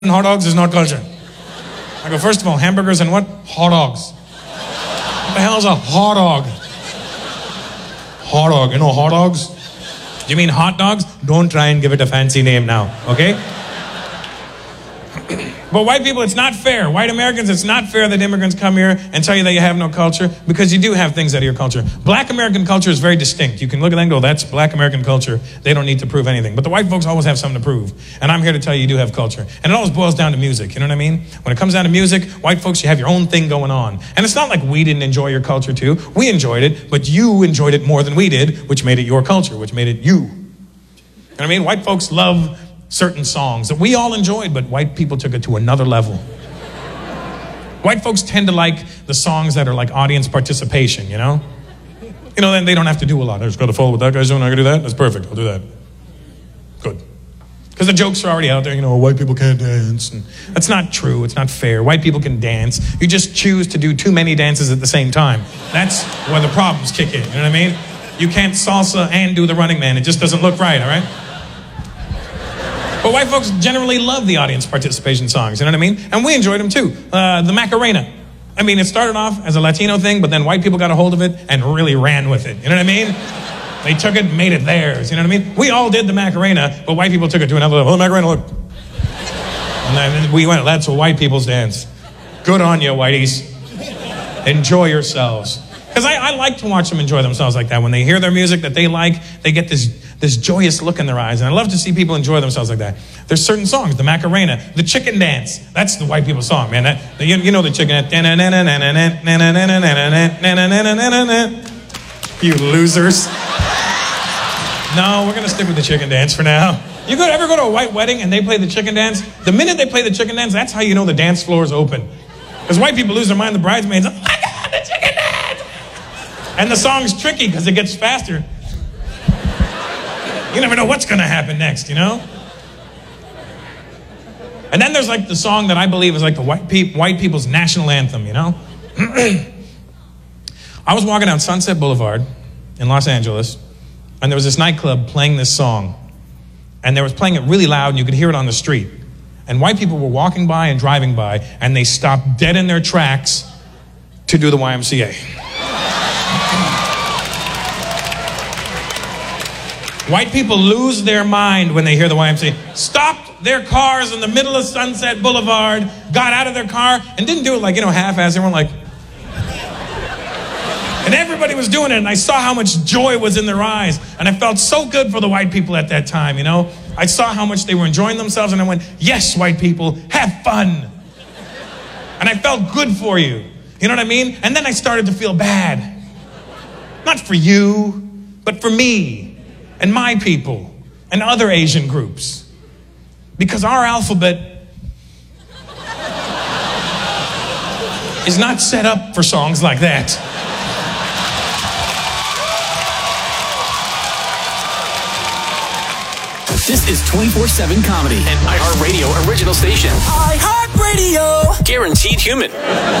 hot dogs is not culture. I go, first of all, hamburgers and what? Hot dogs. What the hell is a hot dog? Hot dog, you know hot dogs? Do you mean hot dogs? Don't try and give it a fancy name now, okay? But white people, it's not fair. White Americans, it's not fair that immigrants come here and tell you that you have no culture, because you do have things out of your culture. Black American culture is very distinct. You can look at that and go, that's Black American culture. They don't need to prove anything. But the white folks always have something to prove. And I'm here to tell you, you do have culture. And it always boils down to music, you know what I mean? When it comes down to music, white folks, you have your own thing going on. And it's not like we didn't enjoy your culture too. We enjoyed it, but you enjoyed it more than we did, which made it your culture, which made it you. You know what I mean? White folks love certain songs that we all enjoyed, but white people took it to another level. White folks tend to like the songs that are like audience participation, you know? You know, then they don't have to do a lot. I just got to follow what that guy's doing. I can do that. That's perfect. I'll do that. Good. Because the jokes are already out there, you know, white people can't dance. And that's not true. It's not fair. White people can dance. You just choose to do too many dances at the same time. That's where the problems kick in, you know what I mean? You can't salsa and do the Running Man. It just doesn't look right, all right? But white folks generally love the audience participation songs, you know what I mean? And we enjoyed them too. The Macarena. I mean, it started off as a Latino thing, but then white people got a hold of it and really ran with it, you know what I mean? They took it and made it theirs, you know what I mean? We all did the Macarena, but white people took it to another level. Oh, the Macarena, look. And then we went, that's a white people's dance. Good on you, whiteys. Enjoy yourselves. Because I like to watch them enjoy themselves like that. When they hear their music that they like, they get this joyous look in their eyes. And I love to see people enjoy themselves like that. There's certain songs, the Macarena, the chicken dance. That's the white people song, man. You know the chicken dance. You losers. No, we're going to stick with the chicken dance for now. You ever go to a white wedding and they play the chicken dance? The minute they play the chicken dance, that's how you know the dance floor is open. Because white people lose their mind, the bridesmaids, oh my God, the chicken dance! And the song's tricky because it gets faster. You never know what's going to happen next, you know? And then there's like the song that I believe is like the white people's national anthem, you know? I was walking down Sunset Boulevard in Los Angeles, and there was this nightclub playing this song. And they was playing it really loud, and you could hear it on the street. And white people were walking by and driving by, and they stopped dead in their tracks to do the YMCA. White people lose their mind when they hear the YMCA. Stopped their cars in the middle of Sunset Boulevard, got out of their car, and didn't do it like, you know, half-assed. They weren't like... And everybody was doing it, and I saw how much joy was in their eyes. And I felt so good for the white people at that time, you know? I saw how much they were enjoying themselves, and I went, yes, white people, have fun. And I felt good for you. You know what I mean? And then I started to feel bad. Not for you, but for me. And my people, and other Asian groups. Because our alphabet is not set up for songs like that. This is 24/7 Comedy, an iHeartRadio original station. iHeartRadio! Guaranteed human.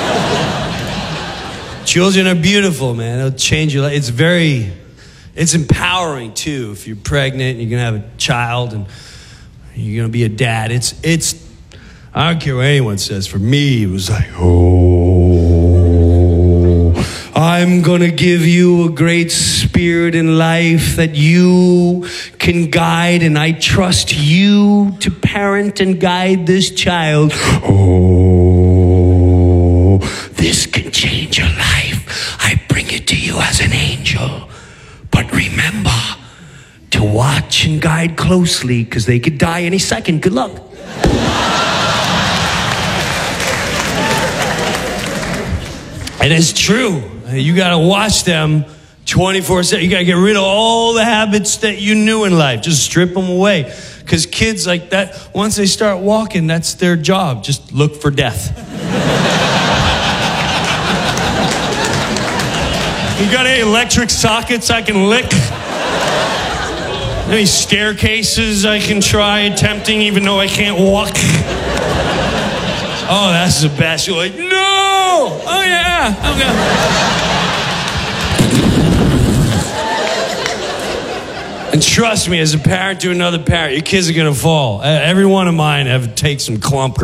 Children are beautiful, man. They'll change your life. It's empowering too. If you're pregnant and you're gonna have a child and you're gonna be a dad, it's I don't care what anyone says. For me, it was like, I'm gonna give you a great spirit in life that you can guide, and I trust you to parent and guide this child. This can change your life. I bring it to you as an angel. But remember to watch and guide closely, because they could die any second. Good luck. And it's true. You got to watch them 24/7. You got to get rid of all the habits that you knew in life. Just strip them away. Because kids like that, once they start walking, that's their job. Just look for death. You got any electric sockets I can lick? Any staircases I can try attempting even though I can't walk? Oh, that's the best. You're like, no! Oh, yeah! Okay. And trust me, as a parent to another parent, your kids are going to fall. Every one of mine have taken some clump